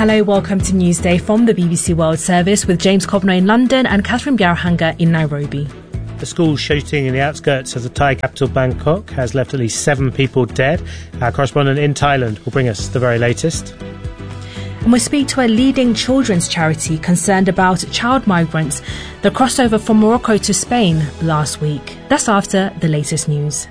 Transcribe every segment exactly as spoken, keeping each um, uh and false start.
Hello, welcome to Newsday from the B B C World Service with James Cobner in London and Catherine Biarhanga in Nairobi. The school shooting in the outskirts of the Thai capital Bangkok has left at least seven people dead. Our correspondent in Thailand will bring us the very latest. And we speak to a leading children's charity concerned about child migrants, the crossover from Morocco to Spain last week. That's after the latest news.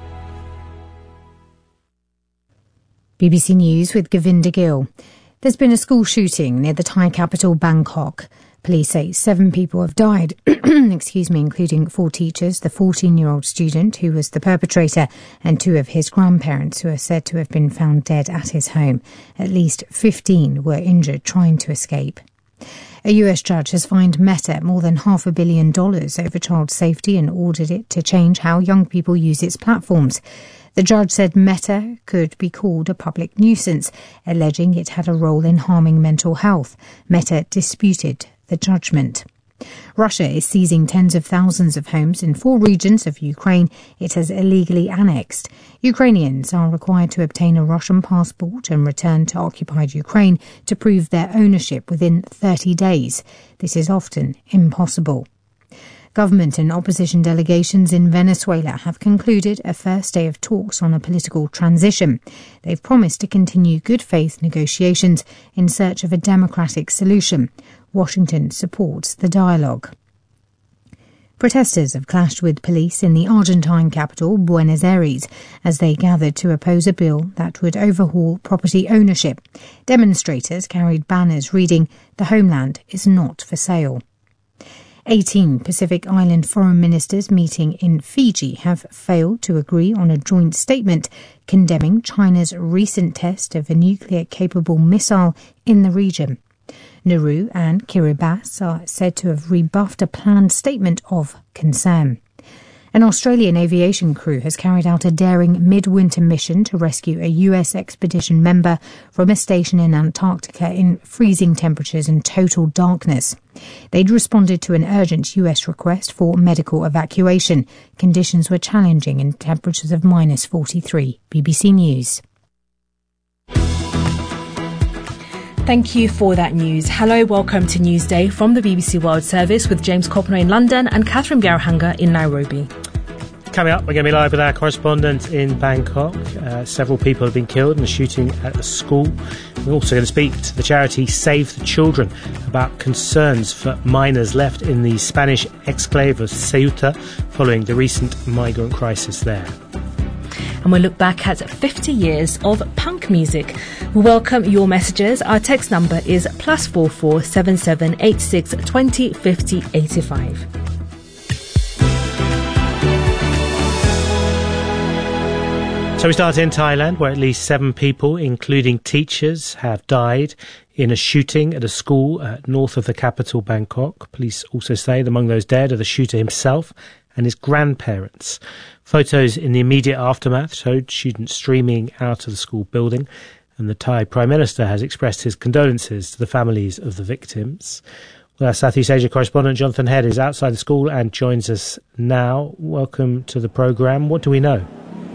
B B C News with Govinda Gill. There's been a school shooting near the Thai capital Bangkok. Police say seven people have died, excuse me, including four teachers, the fourteen-year-old student who was the perpetrator, and two of his grandparents who are said to have been found dead at his home. At least fifteen were injured trying to escape. A U S judge has fined Meta more than half a billion dollars over child safety and ordered it to change how young people use its platforms. The judge said Meta could be called a public nuisance, alleging it had a role in harming mental health. Meta disputed the judgment. Russia is seizing tens of thousands of homes in four regions of Ukraine it has illegally annexed. Ukrainians are required to obtain a Russian passport and return to occupied Ukraine to prove their ownership within thirty days. This is often impossible. Government and opposition delegations in Venezuela have concluded a first day of talks on a political transition. They've promised to continue good faith negotiations in search of a democratic solution. Washington supports the dialogue. Protesters have clashed with police in the Argentine capital, Buenos Aires, as they gathered to oppose a bill that would overhaul property ownership. Demonstrators carried banners reading, "The homeland is not for sale." eighteen Pacific Island foreign ministers meeting in Fiji have failed to agree on a joint statement condemning China's recent test of a nuclear-capable missile in the region. Nauru and Kiribati are said to have rebuffed a planned statement of concern. An Australian aviation crew has carried out a daring midwinter mission to rescue a U S expedition member from a station in Antarctica in freezing temperatures and total darkness. They'd responded to an urgent U S request for medical evacuation. Conditions were challenging in temperatures of minus forty-three. B B C News. Thank you for that news. Hello, welcome to Newsday from the B B C World Service with James Cobner in London and Catherine Biarhanga in Nairobi. Coming up, we're going to be live with our correspondent in Bangkok. Uh, several people have been killed in a shooting at a school. We're also going to speak to the charity Save the Children about concerns for minors left in the Spanish exclave of Ceuta following the recent migrant crisis there. And we'll look back at fifty years of punk music. We welcome your messages. Our text number is plus four four seven seven eight six twenty fifty eighty five. So we start in Thailand, where at least seven people, including teachers, have died in a shooting at a school uh, north of the capital, Bangkok. Police also say that among those dead are the shooter himself and his grandparents. Photos in the immediate aftermath showed students streaming out of the school building, and the Thai Prime Minister has expressed his condolences to the families of the victims. Well, our Southeast Asia correspondent Jonathan Head is outside the school and joins us now. Welcome to the programme. What do we know?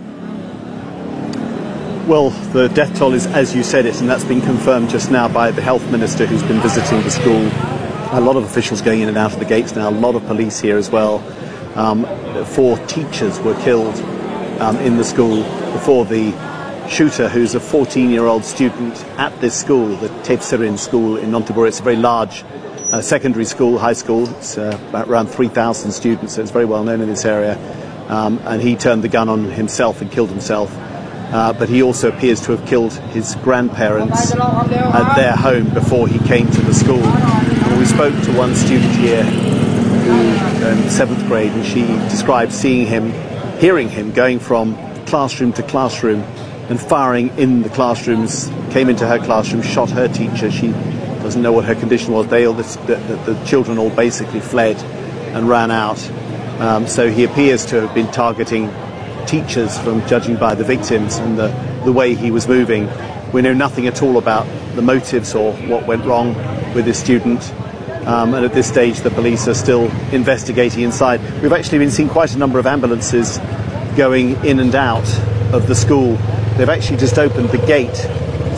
Well, the death toll is as you said it, and that's been confirmed just now by the health minister who's been visiting the school. A lot of officials going in and out of the gates now, a lot of police here as well. Um, four teachers were killed um, in the school before the shooter, who's a fourteen-year-old student at this school, the Tepsirin school in Nonthaburi. It's a very large uh, secondary school, high school. It's uh, about around three thousand students, so it's very well known in this area. Um, and he turned the gun on himself and killed himself. Uh, but he also appears to have killed his grandparents at their home before he came to the school. And we spoke to one student here who in seventh grade, and she described seeing him, hearing him going from classroom to classroom and firing in the classrooms, came into her classroom, shot her teacher. She doesn't know what her condition was. They all, the, the, the children all basically fled and ran out. Um, so he appears to have been targeting teachers, from judging by the victims and the, the way he was moving. We know nothing at all about the motives or what went wrong with this student. Um, and at this stage the police are still investigating inside. We've actually been seeing quite a number of ambulances going in and out of the school. They've actually just opened the gate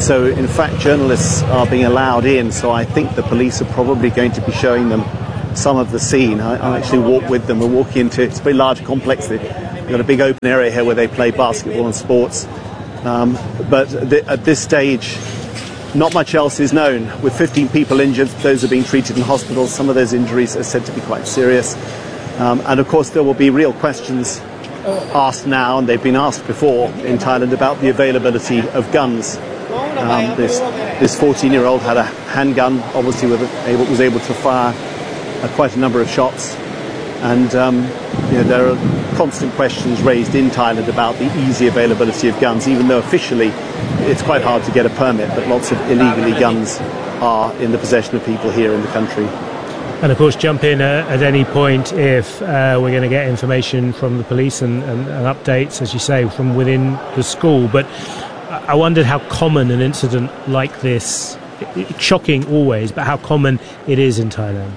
So, in fact, journalists are being allowed in, so I think the police are probably going to be showing them some of the scene. I, I actually walked with them. We're walking into, it's a very large complex. They've got a big open area here where they play basketball and sports. Um, but th- at this stage, not much else is known. With fifteen people injured, those are being treated in hospitals. Some of those injuries are said to be quite serious. Um, and of course, there will be real questions asked now, and they've been asked before in Thailand, about the availability of guns. Um, this this fourteen-year-old had a handgun, obviously was able, was able to fire uh, quite a number of shots. And um, you know, there are constant questions raised in Thailand about the easy availability of guns, even though officially it's quite hard to get a permit, but lots of illegally guns are in the possession of people here in the country. And of course, jump in uh, at any point if uh, we're going to get information from the police and, and, and updates, as you say, from within the school. But I wondered how common an incident like this, shocking always, but how common it is in Thailand.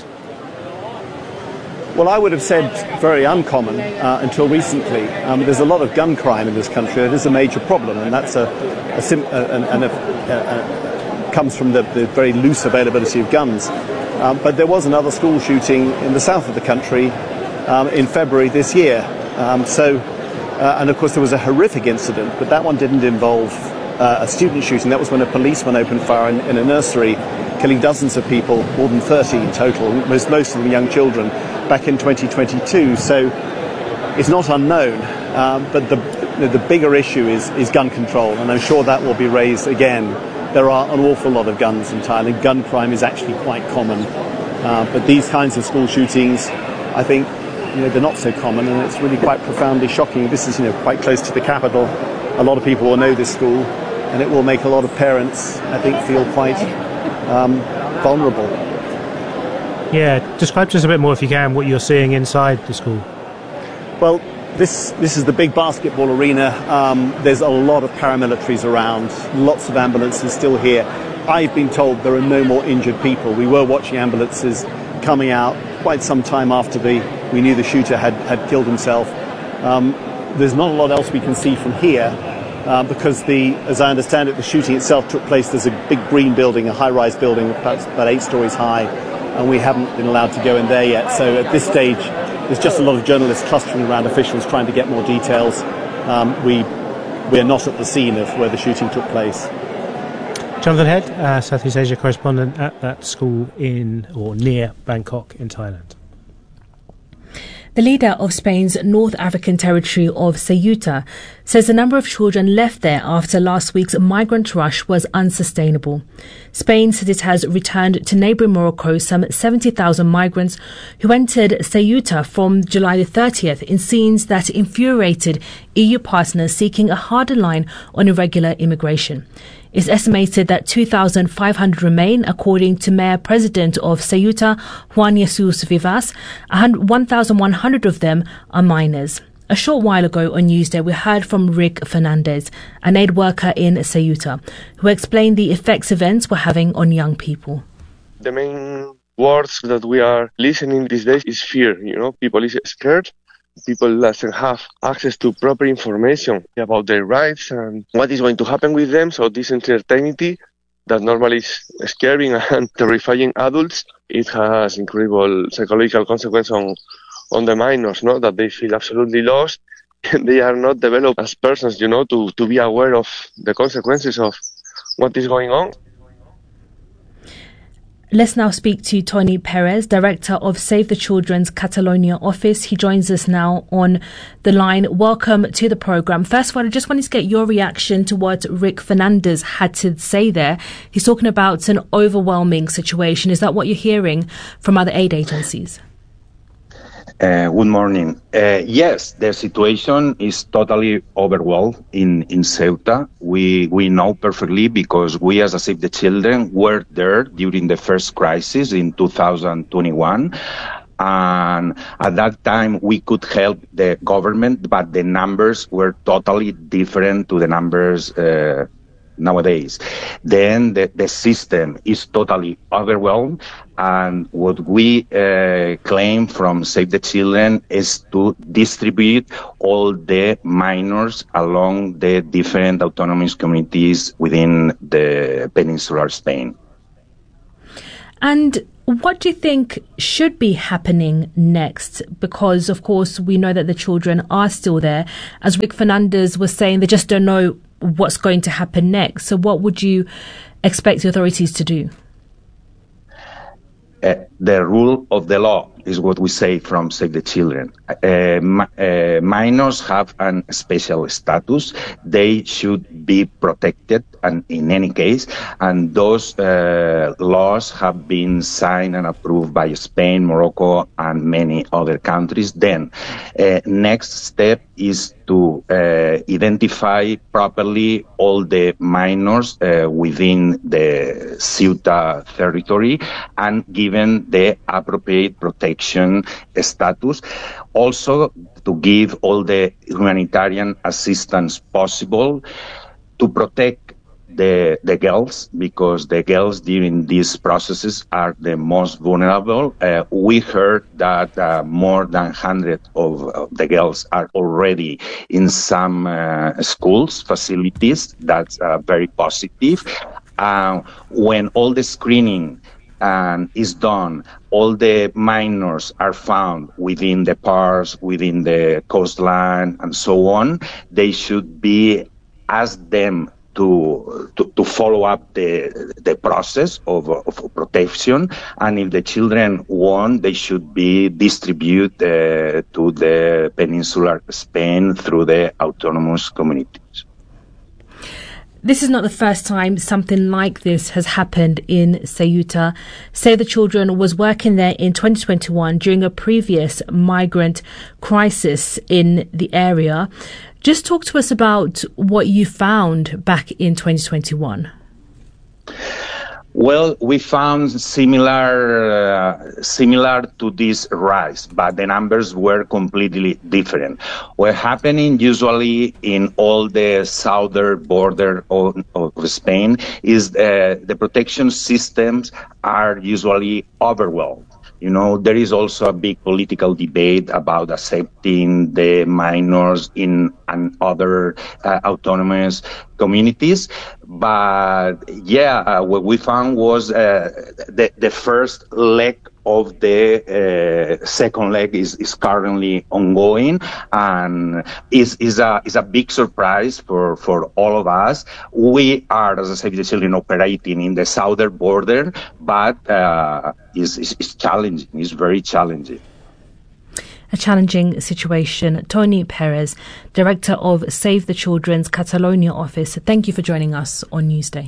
Well, I would have said very uncommon uh, until recently. Um, there's a lot of gun crime in this country. It is a major problem, and that's a, a, sim- a, a, a, a, a comes from the, the very loose availability of guns. Um, but there was another school shooting in the south of the country um, in February this year. Um, so, uh, and of course there was a horrific incident, but that one didn't involve uh, a student shooting. That was when a policeman opened fire in, in a nursery, killing dozens of people, more than thirty in total, most, most of them young children, back in twenty twenty-two. So it's not unknown, um, but the, the bigger issue is, is gun control, and I'm sure that will be raised again. There are an awful lot of guns in Thailand. Gun crime is actually quite common. Uh, but these kinds of school shootings, I think, you know, they're not so common, and it's really quite profoundly shocking. This is, you know, quite close to the capital. A lot of people will know this school, and it will make a lot of parents, I think, feel quite um, vulnerable. Yeah, describe to us a bit more, if you can, what you're seeing inside the school. Well, This this is the big basketball arena. Um, there's a lot of paramilitaries around, lots of ambulances still here. I've been told there are no more injured people. We were watching ambulances coming out quite some time after the, we knew the shooter had, had killed himself. Um, there's not a lot else we can see from here uh, because, the, as I understand it, the shooting itself took place. There's a big green building, a high-rise building, about, about eight stories high, and we haven't been allowed to go in there yet. So at this stage, there's just a lot of journalists clustering around officials trying to get more details. Um, we, we're not at the scene of where the shooting took place. Jonathan Head, uh, Southeast Asia correspondent at that school in or near Bangkok in Thailand. The leader of Spain's North African territory of Ceuta says the number of children left there after last week's migrant rush was unsustainable. Spain said it has returned to neighbouring Morocco some seventy thousand migrants who entered Ceuta from July the thirtieth in scenes that infuriated E U partners seeking a harder line on irregular immigration. It's estimated that two thousand five hundred remain, according to Mayor-President of Ceuta, Juan Jesus Vivas. one thousand one hundred of them are minors. A short while ago on Newsday, we heard from Rick Fernandez, an aid worker in Ceuta, who explained the effects events were having on young people. The main words that we are listening these days is fear. You know, people is scared. People doesn't have access to proper information about their rights and what is going to happen with them. So this uncertainty that normally is scaring and terrifying adults, it has incredible psychological consequences on, on the minors, no? That they feel absolutely lost. And they are not developed as persons, you know, to, to be aware of the consequences of what is going on. Let's now speak to Tony Perez, Director of Save the Children's Catalonia office. He joins us now on the line. Welcome to the programme. First of all, I just wanted to get your reaction to what Rick Fernandez had to say there. He's talking about an overwhelming situation. Is that what you're hearing from other aid agencies? Uh, good morning. Uh, yes, the situation is totally overwhelmed in, in Ceuta. We we know perfectly because we as a Save the Children were there during the first crisis in two thousand twenty-one. And at that time, we could help the government, but the numbers were totally different to the numbers uh, nowadays. Then the, the system is totally overwhelmed. And what we uh, claim from Save the Children is to distribute all the minors along the different autonomous communities within the peninsular Spain. And what do you think should be happening next? Because, of course, we know that the children are still there. As Rick Fernandez was saying, they just don't know what's going to happen next. So what would you expect the authorities to do? Uh, the rule of the law is what we say from Save the Children. Uh, mi- uh, minors have a special status. They should be protected, and in any case, and those uh, laws have been signed and approved by Spain, Morocco, and many other countries. Then, uh, next step is to uh, identify properly all the minors uh, within the Ceuta territory and given the appropriate protection status. Also, to give all the humanitarian assistance possible to protect the the girls, because the girls during these processes are the most vulnerable. Uh, we heard that uh, more than one hundred of, of the girls are already in some uh, schools, facilities. That's uh, very positive. Uh, when all the screening um, is done, all the minors are found within the parks, within the coastline, and so on, they should be asked them To, to to follow up the the process of, of protection, and if the children want, they should be distributed uh, to the peninsular Spain through the autonomous communities. This is not the first time something like this has happened in Ceuta. Save the Children was working there in twenty twenty-one during a previous migrant crisis in the area. Just talk to us about what you found back in twenty twenty-one. Well, we found similar uh, similar to this rise, but the numbers were completely different. What's happening usually in all the southern border of, of Spain is uh, the protection systems are usually overwhelmed. You know, there is also a big political debate about accepting the minors in and other uh, autonomous communities. But yeah, uh, what we found was uh, the, the first leg of the uh, second leg is, is currently ongoing, and is is a is a big surprise for, for all of us. We are, as I Save the Children, operating in the southern border, but uh, is is challenging. It's very challenging. A challenging situation. Toni Perez, Director of Save the Children's Catalonia office, thank you for joining us on Newsday.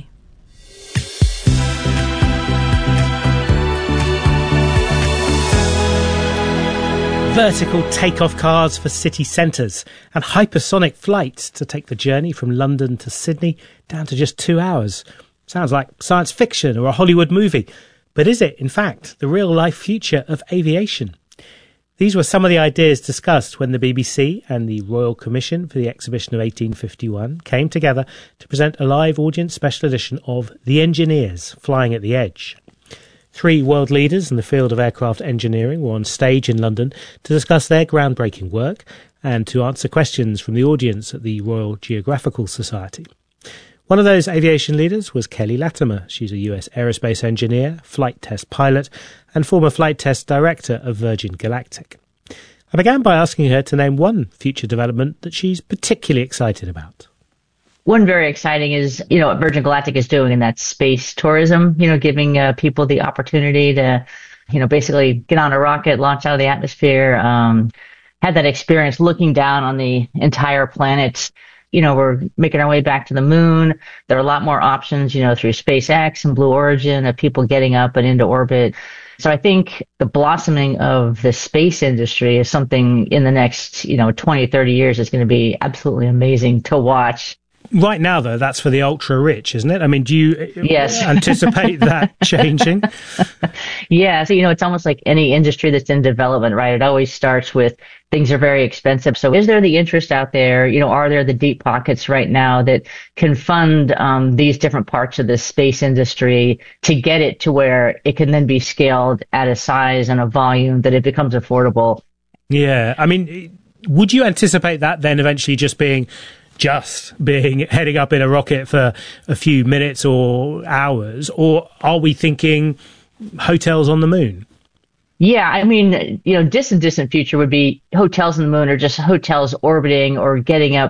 Vertical takeoff cars for city centres and hypersonic flights to take the journey from London to Sydney down to just two hours. Sounds like science fiction or a Hollywood movie. But is it, in fact, the real-life future of aviation? These were some of the ideas discussed when the B B C and the Royal Commission for the Exhibition of eighteen fifty-one came together to present a live audience special edition of The Engineers Flying at the Edge. Three world leaders in the field of aircraft engineering were on stage in London to discuss their groundbreaking work and to answer questions from the audience at the Royal Geographical Society. One of those aviation leaders was Kelly Latimer. She's a U S aerospace engineer, flight test pilot, and former flight test director of Virgin Galactic. I began by asking her to name one future development that she's particularly excited about. One very exciting is, you know, what Virgin Galactic is doing, and that's space tourism, you know, giving uh, people the opportunity to, you know, basically get on a rocket, launch out of the atmosphere, um, have that experience looking down on the entire planet. You know, we're making our way back to the moon. There are a lot more options, you know, through SpaceX and Blue Origin of people getting up and into orbit. So I think the blossoming of the space industry is something in the next, you know, twenty, thirty years is going to be absolutely amazing to watch. right now, though, that's for the ultra rich, isn't it? I mean, do you yes. anticipate that changing? Yeah. So, you know, it's almost like any industry that's in development, right? It always starts with things are very expensive. So is there the interest out there? You know, are there the deep pockets right now that can fund um, these different parts of the space industry to get it to where it can then be scaled at a size and a volume that it becomes affordable? Yeah. I mean, would you anticipate that then eventually just being just being heading up in a rocket for a few minutes or hours? Or are we thinking hotels on the moon? Yeah, I mean, you know, distant, distant future would be hotels on the moon or just hotels orbiting or getting up